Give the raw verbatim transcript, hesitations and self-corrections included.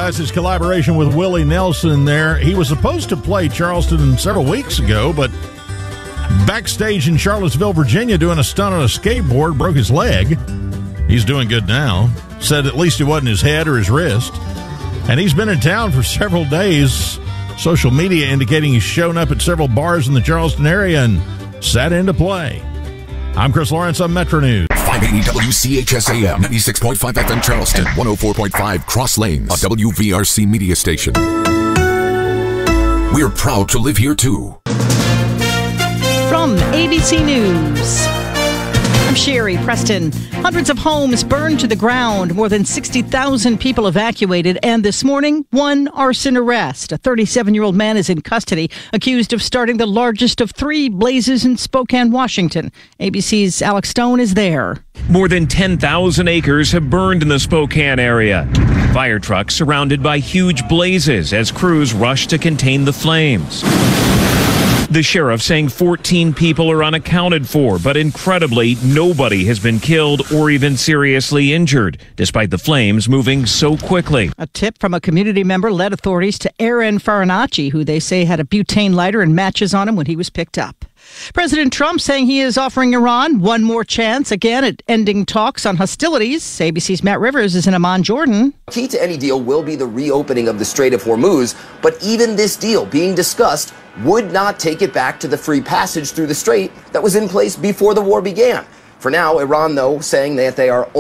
finalized his collaboration with Willie Nelson there. He was supposed to play Charleston several weeks ago, but backstage in Charlottesville, Virginia, doing a stunt on a skateboard, broke his leg. He's doing good now. Said at least it wasn't his head or his wrist. And he's been in town for several days. Social media indicating he's shown up at several bars in the Charleston area and sat in to play. I'm Chris Lawrence on Metro News. five eighty W C H S A M, ninety-six point five F M Charleston, one oh four point five Cross Lanes, a W V R C media station. We're proud to live here too. From A B C News, I'm Sherry Preston. Hundreds of homes burned to the ground, more than sixty thousand people evacuated, and this morning, one arson arrest. A thirty-seven-year-old man is in custody, accused of starting the largest of three blazes in Spokane, Washington. A B C's Alex Stone is there. More than ten thousand acres have burned in the Spokane area. Fire trucks surrounded by huge blazes as crews rush to contain the flames. The sheriff saying fourteen people are unaccounted for, but incredibly, nobody has been killed or even seriously injured, despite the flames moving so quickly. A tip from a community member led authorities to Aaron Farinacci, who they say had a butane lighter and matches on him when he was picked up. President Trump saying he is offering Iran one more chance, again, at ending talks on hostilities. A B C's Matt Rivers is in Amman, Jordan. Key to any deal will be the reopening of the Strait of Hormuz, but even this deal being discussed would not take it back to the free passage through the strait that was in place before the war began. For now, Iran, though, saying that they are